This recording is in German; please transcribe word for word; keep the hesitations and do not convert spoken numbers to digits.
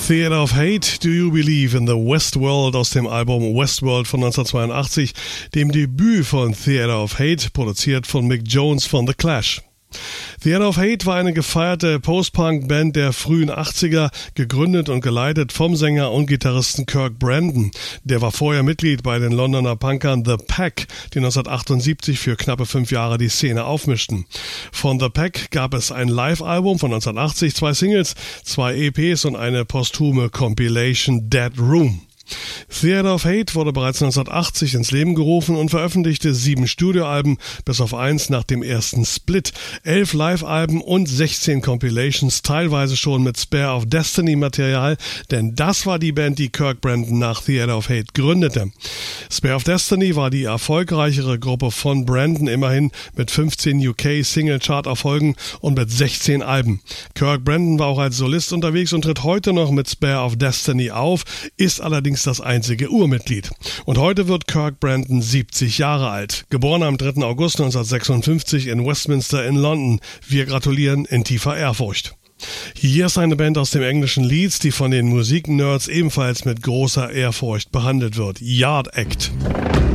Theater of Hate, Do You Believe in the Westworld aus dem Album Westworld von neunzehnhundertzweiundachtzig, dem Debüt von Theater of Hate, produziert von Mick Jones von The Clash. Theater of Hate war eine gefeierte Post-Punk-Band der frühen achtziger, gegründet und geleitet vom Sänger und Gitarristen Kirk Brandon. Der war vorher Mitglied bei den Londoner Punkern The Pack, die neunzehnhundertachtundsiebzig für knappe fünf Jahre die Szene aufmischten. Von The Pack gab es ein Live-Album von neunzehnhundertachtzig, zwei Singles, zwei E Ps und eine posthume Compilation Dead Room. Theater of Hate wurde bereits neunzehnhundertachtzig ins Leben gerufen und veröffentlichte sieben Studioalben, bis auf eins nach dem ersten Split, elf Live-Alben und sechzehn Compilations, teilweise schon mit Spare of Destiny-Material, denn das war die Band, die Kirk Brandon nach Theater of Hate gründete. Spare of Destiny war die erfolgreichere Gruppe von Brandon, immerhin mit fünfzehn U K-Single-Chart-Erfolgen und mit sechzehn Alben. Kirk Brandon war auch als Solist unterwegs und tritt heute noch mit Spare of Destiny auf, ist allerdings das einzige Urmitglied. Und heute wird Kirk Brandon siebzig Jahre alt. Geboren am dritten August neunzehnhundertsechsundfünfzig in Westminster in London. Wir gratulieren in tiefer Ehrfurcht. Hier ist eine Band aus dem englischen Leeds, die von den Musiknerds ebenfalls mit großer Ehrfurcht behandelt wird. Yard Act.